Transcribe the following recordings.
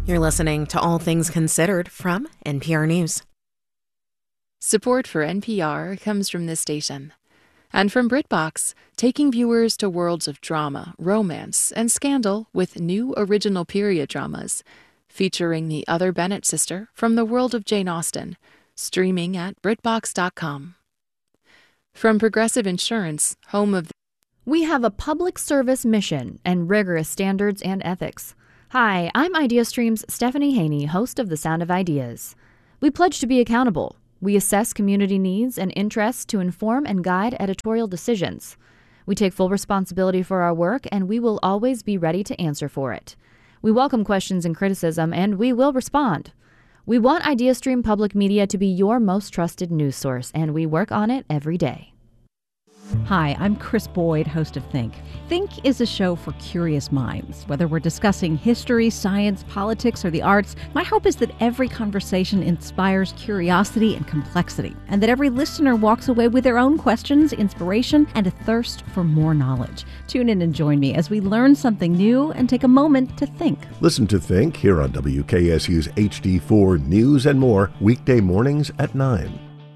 You're listening to All Things Considered from NPR News. Support for NPR comes from this station. And from BritBox, taking viewers to worlds of drama, romance, and scandal with new original period dramas, featuring the other Bennett sister from the world of Jane Austen, streaming at BritBox.com. From Progressive Insurance, home of... We have a public service mission and rigorous standards and ethics. Hi, I'm IdeaStream's Stephanie Haney, host of The Sound of Ideas. We pledge to be accountable. We assess community needs and interests to inform and guide editorial decisions. We take full responsibility for our work, and we will always be ready to answer for it. We welcome questions and criticism, and we will respond. We want IdeaStream Public Media to be your most trusted news source, and we work on it every day. Hi, I'm Chris Boyd, host of Think. Think is a show for curious minds. Whether we're discussing history, science, politics, or the arts, my hope is that every conversation inspires curiosity and complexity, and that every listener walks away with their own questions, inspiration, and a thirst for more knowledge. Tune in and join me as we learn something new and take a moment to think. Listen to Think here on WKSU's HD4 News and more, weekday mornings at 9.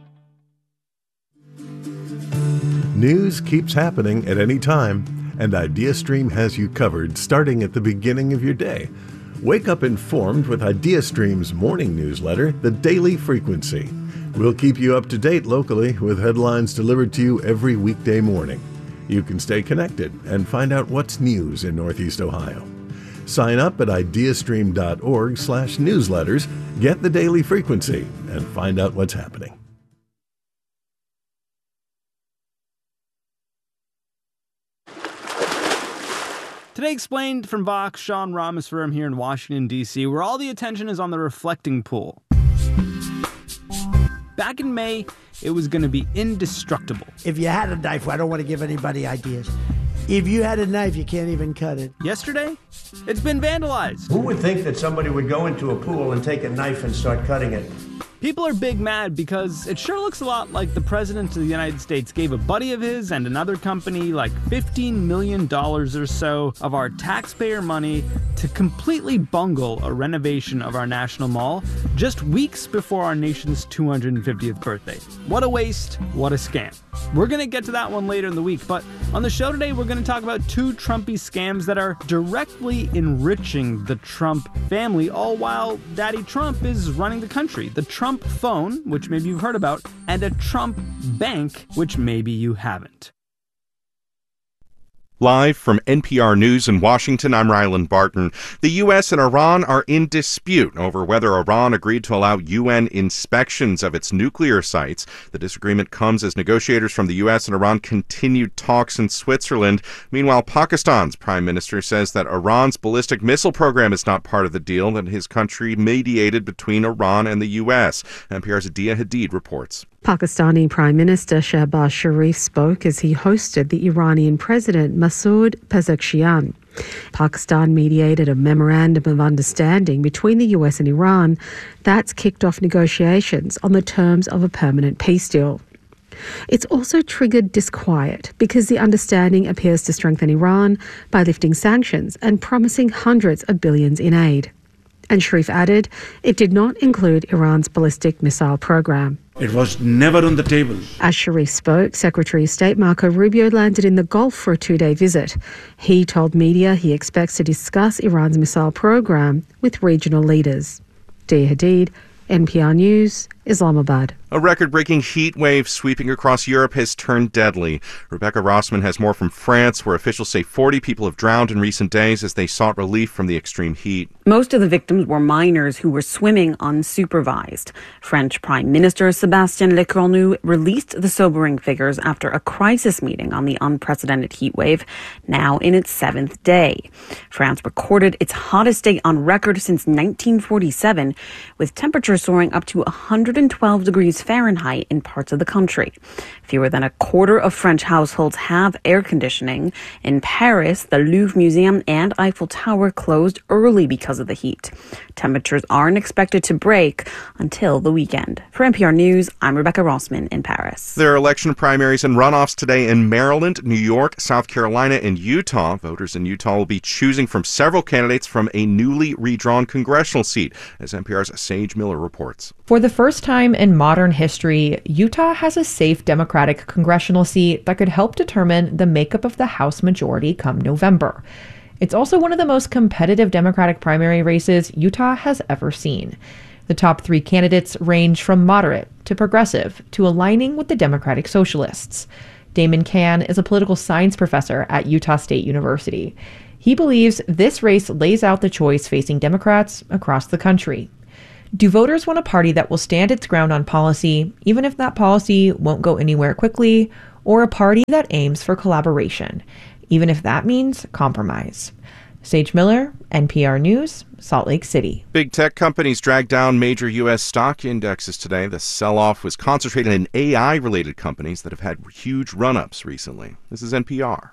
News keeps happening at any time, and IdeaStream has you covered starting at the beginning of your day. Wake up informed with IdeaStream's morning newsletter, The Daily Frequency. We'll keep you up to date locally with headlines delivered to you every weekday morning. You can stay connected and find out what's news in Northeast Ohio. Sign up at ideastream.org/newsletters, get The Daily Frequency, and find out what's happening. Today Explained from Vox, Sean Rameswaram here in Washington, D.C., where all the attention is on the reflecting pool. Back in May, it was going to be indestructible. If you had a knife, I don't want to give anybody ideas. If you had a knife, you can't even cut it. Yesterday, it's been vandalized. Who would think that somebody would go into a pool and take a knife and start cutting it? People are big mad because it sure looks a lot like the President of the United States gave a buddy of his and another company like $15 million or so of our taxpayer money to completely bungle a renovation of our National Mall just weeks before our nation's 250th birthday. What a waste, what a scam. We're going to get to that one later in the week, but on the show today, we're going to talk about two Trumpy scams that are directly enriching the Trump family, all while Daddy Trump is running the country. The Trump phone, which maybe you've heard about, and a Trump bank, which maybe you haven't. Live from NPR News in Washington, I'm Ryland Barton. The U.S. and Iran are in dispute over whether Iran agreed to allow UN inspections of its nuclear sites. The disagreement comes as negotiators from the U.S. and Iran continued talks in Switzerland. Meanwhile, Pakistan's prime minister says that Iran's ballistic missile program is not part of the deal that his country mediated between Iran and the U.S. NPR's Adia Hadid reports. Pakistani Prime Minister Shehbaz Sharif spoke as he hosted the Iranian President Masoud Pezeshkian. Pakistan mediated a memorandum of understanding between the US and Iran that's kicked off negotiations on the terms of a permanent peace deal. It's also triggered disquiet because the understanding appears to strengthen Iran by lifting sanctions and promising hundreds of billions in aid. And Sharif added it did not include Iran's ballistic missile program. It was never on the table. As Sharif spoke, Secretary of State Marco Rubio landed in the Gulf for a 2-day visit. He told media he expects to discuss Iran's missile program with regional leaders. Dia Hadid, NPR News, Islamabad. A record-breaking heat wave sweeping across Europe has turned deadly. Rebecca Rossman has more from France, where officials say 40 people have drowned in recent days as they sought relief from the extreme heat. Most of the victims were minors who were swimming unsupervised. French Prime Minister Sébastien Lecornu released the sobering figures after a crisis meeting on the unprecedented heat wave, now in its 7th day. France recorded its hottest day on record since 1947, with temperatures soaring up to 100 112 degrees Fahrenheit in parts of the country. Fewer than a quarter of French households have air conditioning. In Paris, the Louvre Museum and Eiffel Tower closed early because of the heat. Temperatures aren't expected to break until the weekend. For NPR News, I'm Rebecca Rossman in Paris. There are election primaries and runoffs today in Maryland, New York, South Carolina, and Utah. Voters in Utah will be choosing from several candidates from a newly redrawn congressional seat, as NPR's Sage Miller reports. For the first time in modern history, Utah has a safe Democratic congressional seat that could help determine the makeup of the House majority come November. It's also one of the most competitive Democratic primary races Utah has ever seen. The top 3 candidates range from moderate to progressive to aligning with the Democratic Socialists. Damon Cann is a political science professor at Utah State University. He believes this race lays out the choice facing Democrats across the country. Do voters want a party that will stand its ground on policy, even if that policy won't go anywhere quickly, or a party that aims for collaboration, even if that means compromise? Sage Miller, NPR News, Salt Lake City. Big tech companies dragged down major U.S. stock indexes today. The sell-off was concentrated in AI-related companies that have had huge run-ups recently. This is NPR.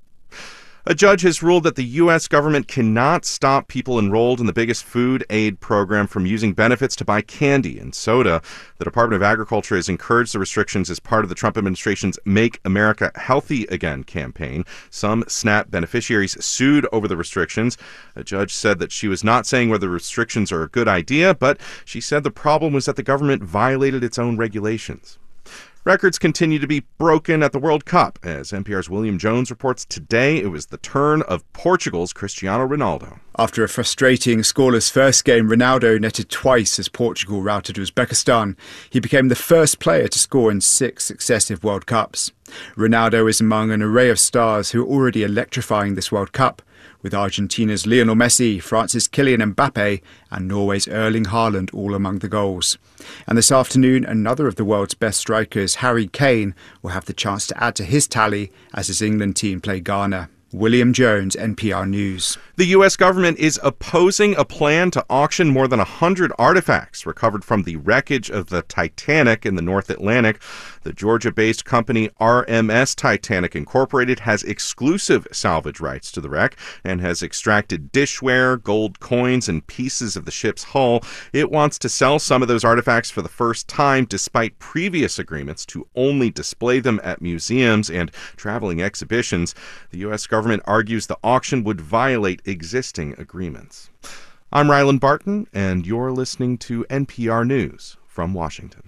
A judge has ruled that the U.S. government cannot stop people enrolled in the biggest food aid program from using benefits to buy candy and soda. The Department of Agriculture has encouraged the restrictions as part of the Trump administration's Make America Healthy Again campaign. Some SNAP beneficiaries sued over the restrictions. A judge said that she was not saying whether the restrictions are a good idea, but she said the problem was that the government violated its own regulations. Records continue to be broken at the World Cup. As NPR's William Jones reports today, it was the turn of Portugal's Cristiano Ronaldo. After a frustrating scoreless first game, Ronaldo netted twice as Portugal routed Uzbekistan. He became the first player to score in 6 successive World Cups. Ronaldo is among an array of stars who are already electrifying this World Cup, with Argentina's Lionel Messi, France's Kylian Mbappe, and Norway's Erling Haaland all among the goals. And this afternoon, another of the world's best strikers, Harry Kane, will have the chance to add to his tally as his England team play Ghana. William Jones, NPR News. The U.S. government is opposing a plan to auction more than 100 artifacts recovered from the wreckage of the Titanic in the North Atlantic. The Georgia-based company RMS Titanic Incorporated has exclusive salvage rights to the wreck and has extracted dishware, gold coins, and pieces of the ship's hull. It wants to sell some of those artifacts for the first time, despite previous agreements to only display them at museums and traveling exhibitions. The U.S. government argues the auction would violate existing agreements. I'm Ryland Barton, and you're listening to NPR News from Washington.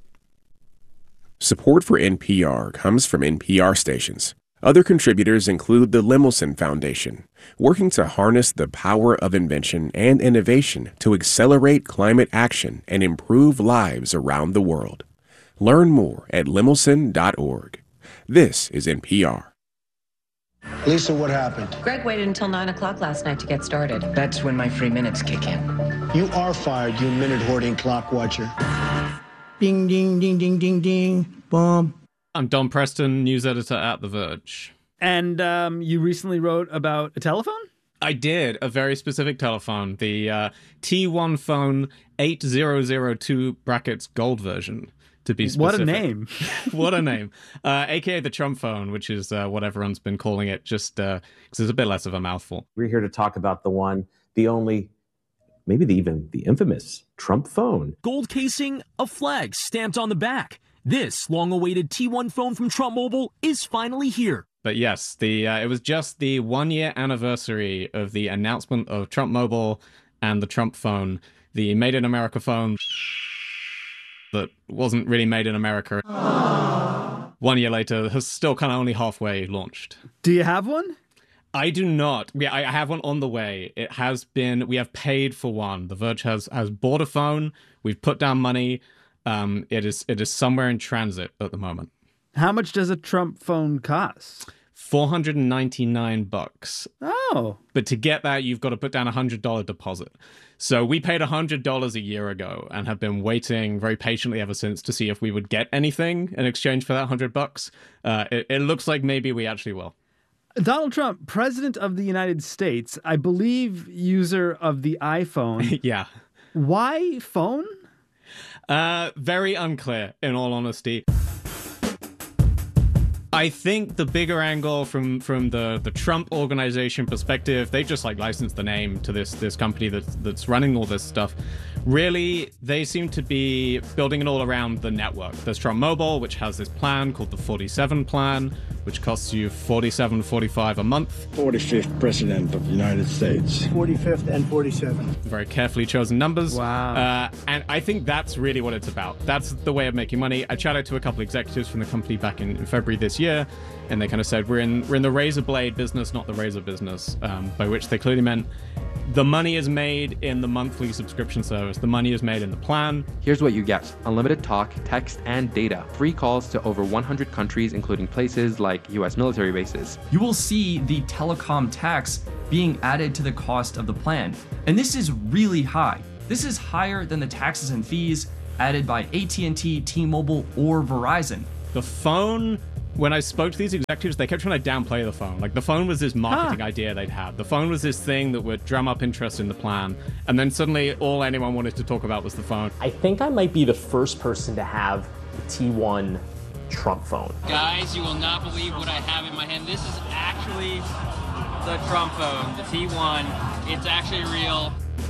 Support for NPR comes from NPR stations. Other contributors include the Lemelson Foundation, working to harness the power of invention and innovation to accelerate climate action and improve lives around the world. Learn more at lemelson.org. This is NPR. Lisa, what happened? Greg waited until 9 o'clock last night to get started. That's when my free minutes kick in. You are fired, you minute-hoarding clock watcher. Ding, ding, ding, ding, ding, ding. Boom. I'm Don Preston, news editor at The Verge. And you recently wrote about a telephone? I did, a very specific telephone, the T1 phone 8002 brackets gold version, to be specific. What a name. What a name. AKA the Trump phone, which is what everyone's been calling it, just because it's a bit less of a mouthful. We're here to talk about the one, the only, maybe even the infamous Trump phone. Gold casing, a flag stamped on the back. This long-awaited T1 phone from Trump Mobile is finally here. But yes, it was just the 1-year anniversary of the announcement of Trump Mobile and the Trump phone, the Made in America phone that wasn't really made in America. 1 year later, has still kind of only halfway launched. Do you have one? I do not. I have one on the way. It has been, we have paid for one. The Verge has bought a phone. We've put down money. It is somewhere in transit at the moment. How much does a Trump phone cost? $499. Oh. But to get that, you've got to put down a $100 deposit. So we paid $100 a year ago and have been waiting very patiently ever since to see if we would get anything in exchange for that $100. It looks like maybe we actually will. Donald Trump, President of the United States, I believe user of the iPhone. Yeah. Why phone? Very unclear, in all honesty. I think the bigger angle from the Trump organization perspective, they just like licensed the name to this company that's running all this stuff. Really, they seem to be building it all around the network. There's Trump Mobile, which has this plan called the 47 plan, which costs you $47.45 a month. 45th President of the United States. 45th and 47th. Very carefully chosen numbers. Wow. And I think that's really what it's about. That's the way of making money. I chatted to a couple executives from the company back in February this year, and they kind of said, we're in the razor blade business, not the razor business, by which they clearly meant the money is made in the monthly subscription service. The money is made in the plan. Here's what you get. Unlimited talk, text, and data. Free calls to over 100 countries, including places like U.S. military bases. You will see the telecom tax being added to the cost of the plan. And this is really high. This is higher than the taxes and fees added by AT&T, T-Mobile, or Verizon. The phone... When I spoke to these executives, they kept trying to downplay the phone. Like, the phone was this marketing idea they'd had. The phone was this thing that would drum up interest in the plan. And then suddenly, all anyone wanted to talk about was the phone. I think I might be the first person to have the T1 Trump phone. Guys, you will not believe what I have in my hand. This is actually the Trump phone, the T1. It's actually real.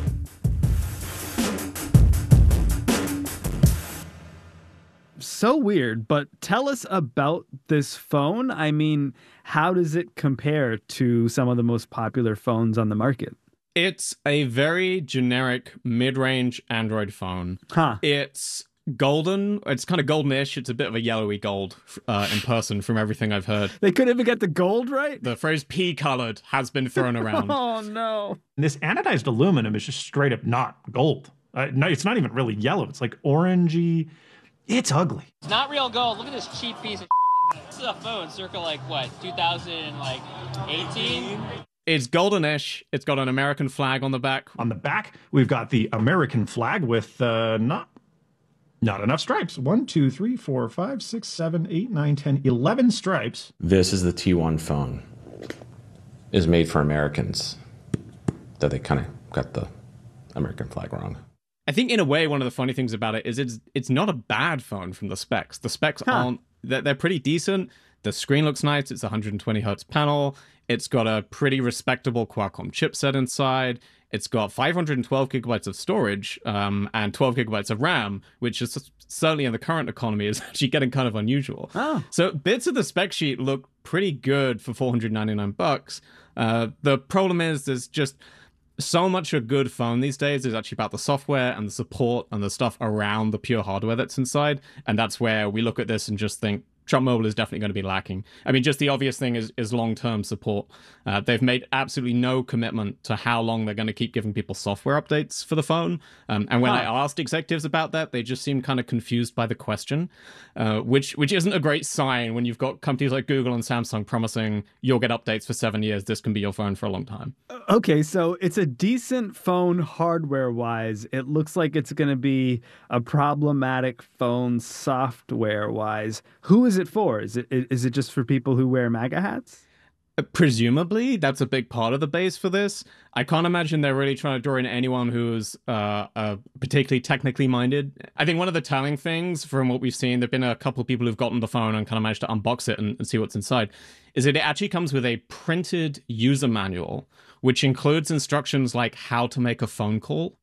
So weird, but tell us about this phone. I mean, how does it compare to some of the most popular phones on the market? It's a very generic mid-range Android phone. It's golden. It's kind of golden-ish. It's a bit of a yellowy gold in person from everything I've heard. They couldn't even get the gold right? The phrase pea-colored has been thrown around. Oh, no. This anodized aluminum is just straight up not gold. No, it's not even really yellow. It's like orangey. It's ugly. It's not real gold. Look at this cheap piece of This is a phone circa, 2018? It's golden-ish. It's got an American flag on the back. On the back, we've got the American flag with not enough stripes. 1, 2, 3, 4, 5, 6, 7, 8, 9, 10, 11 stripes. This is the T1 phone. It's made for Americans. That they kind of got the American flag wrong. I think in a way, one of the funny things about it is it's not a bad phone from the specs. The specs aren't, they're pretty decent. The screen looks nice. It's a 120 hertz panel. It's got a pretty respectable Qualcomm chipset inside. It's got 512 gigabytes of storage and 12 gigabytes of RAM, which is certainly in the current economy is actually getting kind of unusual. So bits of the spec sheet look pretty good for $499. The problem is there's just so much a good phone these days is actually about the software and the support and the stuff around the pure hardware that's inside. And that's where we look at this and just think Trump Mobile is definitely going to be lacking. I mean, just the obvious thing is long-term support. They've made absolutely no commitment to how long they're going to keep giving people software updates for the phone. And when I asked executives about that, they just seemed kind of confused by the question, which isn't a great sign when you've got companies like Google and Samsung promising you'll get updates for 7 years. This can be your phone for a long time. Okay, so it's a decent phone hardware-wise. It looks like it's going to be a problematic phone software-wise. Who is it for? Is it just for people who wear MAGA hats? Presumably, that's a big part of the base for this. I can't imagine they're really trying to draw in anyone who's particularly technically minded. I think one of the telling things from what we've seen, there have been a couple of people who've gotten the phone and kind of managed to unbox it and see what's inside, is that it actually comes with a printed user manual, which includes instructions like how to make a phone call.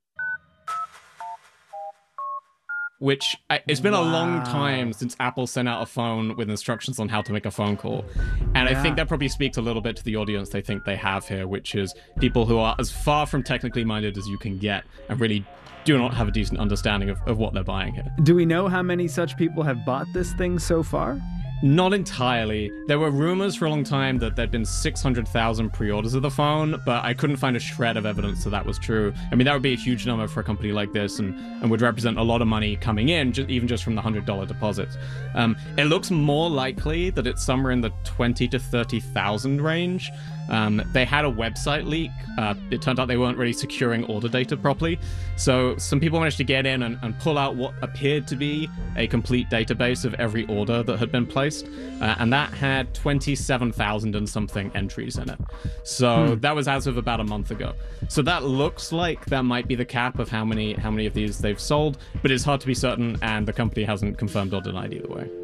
Which it's been a long time since Apple sent out a phone with instructions on how to make a phone call. And I think that probably speaks a little bit to the audience they think they have here, which is people who are as far from technically minded as you can get and really do not have a decent understanding of what they're buying here. Do we know how many such people have bought this thing so far? Not entirely. There were rumors for a long time that there'd been 600,000 pre-orders of the phone, but I couldn't find a shred of evidence that was true. I mean, that would be a huge number for a company like this and would represent a lot of money coming in, even just from the $100 deposits. It looks more likely that it's somewhere in the 20 to 30,000 range. They had a website leak. It turned out they weren't really securing order data properly. So some people managed to get in and pull out what appeared to be a complete database of every order that had been placed. And that had 27,000 and something entries in it. So that was as of about a month ago. So that looks like that might be the cap of how many of these they've sold, but it's hard to be certain, and the company hasn't confirmed or denied either way.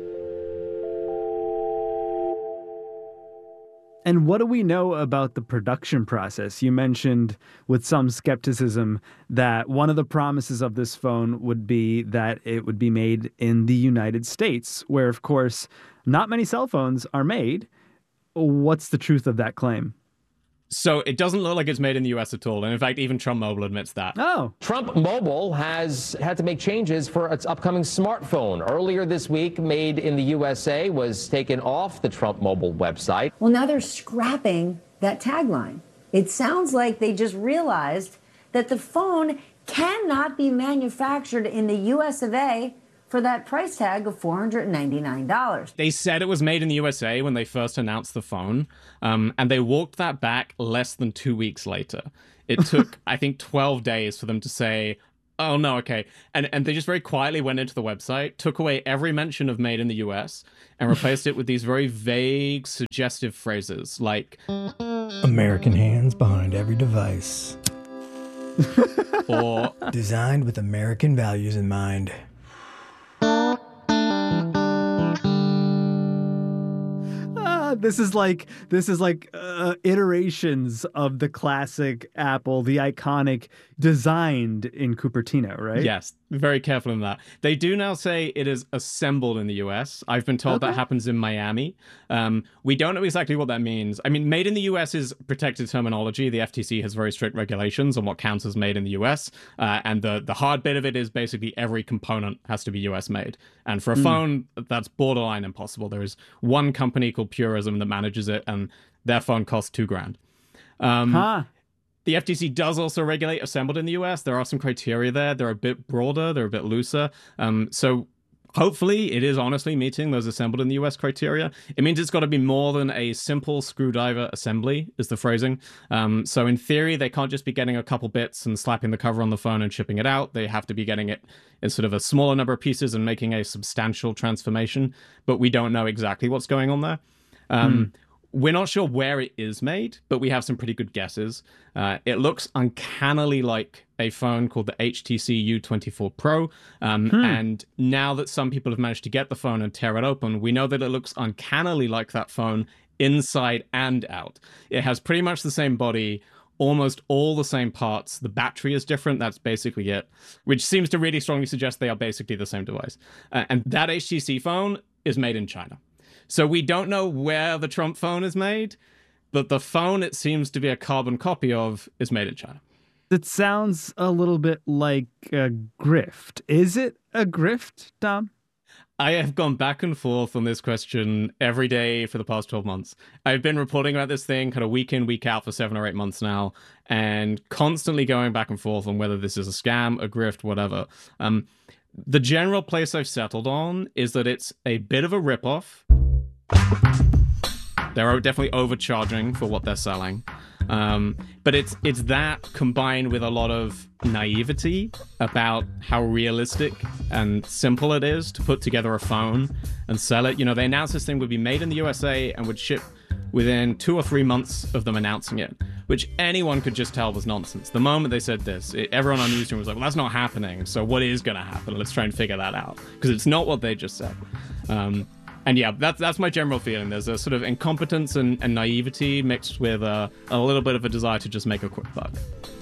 And what do we know about the production process? You mentioned with some skepticism that one of the promises of this phone would be that it would be made in the United States, where, of course, not many cell phones are made. What's the truth of that claim? So it doesn't look like it's made in the US at all. And in fact, even Trump Mobile admits that. Oh. Trump Mobile has had to make changes for its upcoming smartphone. Earlier this week, Made in the USA was taken off the Trump Mobile website. Well, now they're scrapping that tagline. It sounds like they just realized that the phone cannot be manufactured in the US of A for that price tag of $499. They said it was made in the USA when they first announced the phone, and they walked that back less than 2 weeks later. It took, I think, 12 days for them to say, oh, no, okay. And they just very quietly went into the website, took away every mention of made in the US, and replaced it with these very vague, suggestive phrases like, American hands behind every device. or designed with American values in mind. This is like iterations of the classic Apple, the iconic designed in Cupertino, right? Yes, very careful in that. They do now say it is assembled in the US. I've been told that happens in Miami. We don't know exactly what that means. I mean, made in the US is protected terminology. The FTC has very strict regulations on what counts as made in the US. And the hard bit of it is basically every component has to be US made. And for a phone, that's borderline impossible. There is one company called Purism that manages it, and their phone costs $2,000. The FTC does also regulate assembled in the US. There are some criteria there. They're a bit broader. They're a bit looser. So hopefully it is honestly meeting those assembled in the US criteria. It means it's got to be more than a simple screwdriver assembly, is the phrasing. So in theory, they can't just be getting a couple bits and slapping the cover on the phone and shipping it out. They have to be getting it in sort of a smaller number of pieces and making a substantial transformation. But we don't know exactly what's going on there. We're not sure where it is made, but we have some pretty good guesses. It looks uncannily like a phone called the HTC U24 Pro. And now that some people have managed to get the phone and tear it open, we know that it looks uncannily like that phone inside and out. It has pretty much the same body, almost all the same parts. The battery is different. That's basically it, which seems to really strongly suggest they are basically the same device. And that HTC phone is made in China. So we don't know where the Trump phone is made, but the phone it seems to be a carbon copy of is made in China. It sounds a little bit like a grift. Is it a grift, Tom? I have gone back and forth on this question every day for the past 12 months. I've been reporting about this thing kind of week in, week out for 7 or 8 months now, and constantly going back and forth on whether this is a scam, a grift, whatever. The general place I've settled on is that it's a bit of a ripoff. They're definitely overcharging for what they're selling. But it's that combined with a lot of naivety about how realistic and simple it is to put together a phone and sell it. You know, they announced this thing would be made in the USA and would ship within 2 or 3 months of them announcing it, which anyone could just tell was nonsense. The moment they said this, everyone on newsroom was like, well, that's not happening. So what is going to happen? Let's try and figure that out. Because it's not what they just said. And yeah, that's my general feeling. There's a sort of incompetence and naivety mixed with a little bit of a desire to just make a quick buck.